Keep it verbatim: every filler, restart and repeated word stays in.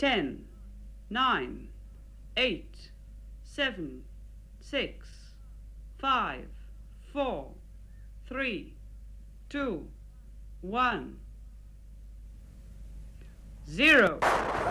ten, nine, eight, seven, six, five, four, three, two, one, zero.